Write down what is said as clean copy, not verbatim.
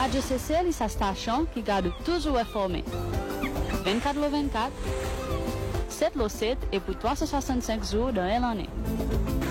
Radio CCL est sa station qui garde toujours informé. 24 le 24, 7 le 7 et pour 365 jours dans l'année.